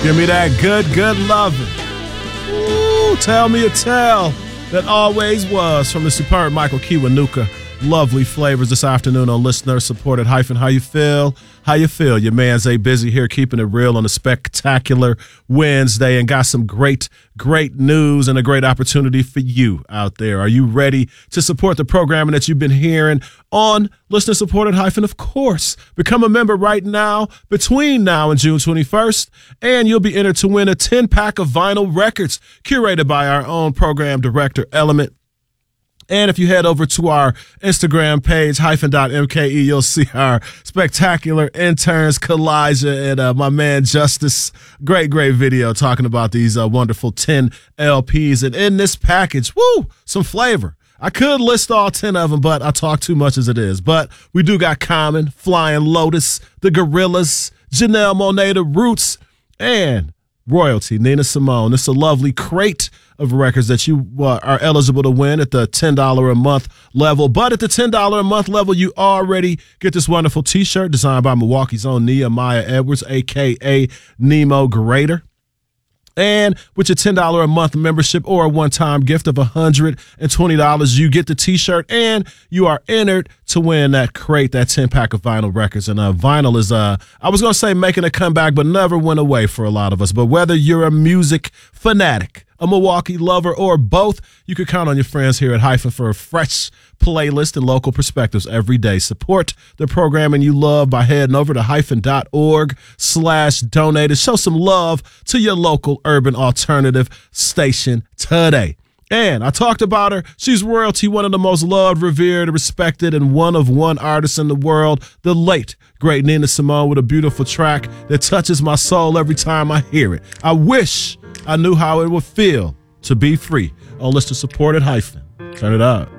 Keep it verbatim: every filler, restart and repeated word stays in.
Give me that good, good loving. Ooh, tell me a tale that always was from the superb Michael Kiwanuka. Lovely flavors this afternoon on listener-supported hyphen. How you feel? How you feel? Your man Zay Busy here, keeping it real on a spectacular Wednesday, and got some great, great news and a great opportunity for you out there. Are you ready to support the programming that you've been hearing on listener-supported hyphen? Of course. Become a member right now between now and June twenty-first, and you'll be entered to win a ten-pack of vinyl records curated by our own program director, Element. And if you head over to our Instagram page, hyphen dot M K E, you'll see our spectacular interns, Kalijah and uh, my man Justice. Great, great video talking about these uh, wonderful ten L Ps. And in this package, woo, some flavor. I could list all ten of them, but I talk too much as it is. But we do got Common, Flying Lotus, The Gorillas, Janelle Monáe, The Roots, and Royalty, Nina Simone. It's a lovely crate of records that you uh, are eligible to win at the ten dollars a month level. But at the ten dollars a month level, you already get this wonderful t-shirt designed by Milwaukee's own Nehemiah Edwards, a k a. Nemo Grader. And with your ten dollars a month membership or a one-time gift of one hundred twenty dollars, you get the t-shirt and you are entered to win that crate, that ten-pack of vinyl records. And uh, vinyl is, uh, I was going to say making a comeback, but never went away for a lot of us. But whether you're a music fanatic, a Milwaukee lover, or both, you can count on your friends here at Hyphen for a fresh playlist and local perspectives every day. Support the programming you love by heading over to hyphen dot org slash donate and show some love to your local urban alternative station today. And I talked about her. She's royalty, one of the most loved, revered, respected, and one-of-one artists in the world, the late, great Nina Simone, with a beautiful track that touches my soul every time I hear it. I wish I knew how it would feel to be free on listener-supported hyphen. Turn it up.